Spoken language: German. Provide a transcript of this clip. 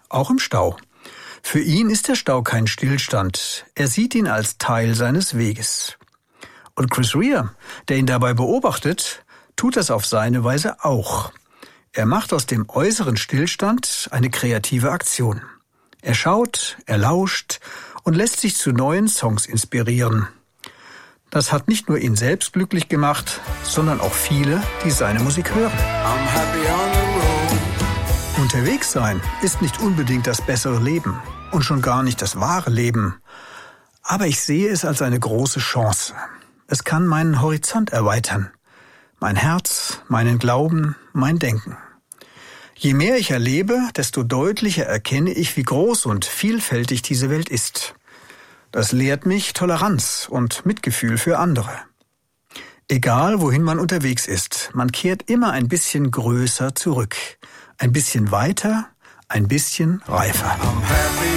auch im Stau. Für ihn ist der Stau kein Stillstand. Er sieht ihn als Teil seines Weges. Und Chris Rea, der ihn dabei beobachtet, tut das auf seine Weise auch. Er macht aus dem äußeren Stillstand eine kreative Aktion. Er schaut, er lauscht und lässt sich zu neuen Songs inspirieren. Das hat nicht nur ihn selbst glücklich gemacht, sondern auch viele, die seine Musik hören. Unterwegs sein ist nicht unbedingt das bessere Leben und schon gar nicht das wahre Leben. Aber ich sehe es als eine große Chance. Es kann meinen Horizont erweitern. Mein Herz, meinen Glauben, mein Denken. Je mehr ich erlebe, desto deutlicher erkenne ich, wie groß und vielfältig diese Welt ist. Das lehrt mich Toleranz und Mitgefühl für andere. Egal, wohin man unterwegs ist, man kehrt immer ein bisschen größer zurück. Ein bisschen weiter, ein bisschen reifer.